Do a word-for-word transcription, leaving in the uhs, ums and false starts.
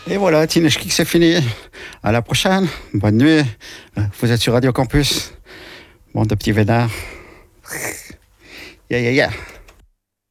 Et voilà, Teenage Kick, c'est fini. À la prochaine. Bonne nuit. Vous êtes sur Radio Campus. Bande de petits vénards. Yeah, yeah, yeah.